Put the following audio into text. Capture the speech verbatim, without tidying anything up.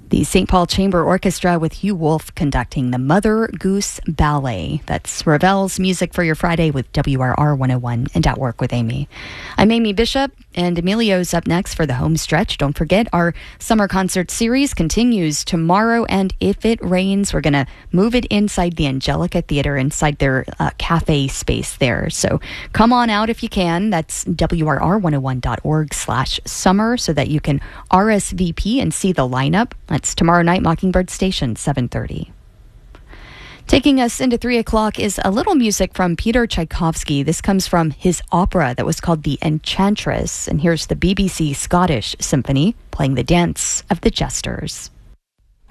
The Saint Paul Chamber Orchestra with Hugh Wolf conducting the Mother Goose Ballet. That's Ravel's Music for Your Friday with W R R one oh one and At Work with Amy. I'm Amy Bishop, and Emilio's up next for the home stretch. Don't forget, our summer concert series continues tomorrow, and if it rains, we're going to move it inside the Angelica Theater, inside their uh, cafe space there. So come on out if you can. That's W R R one oh one dot org slash summer so that you can R S V P and see the lineup. That's tomorrow night, Mockingbird Station, seven thirty. Taking us into three o'clock is a little music from Peter Tchaikovsky. This comes from his opera that was called The Enchantress. And here's the B B C Scottish Symphony playing the Dance of the Jesters.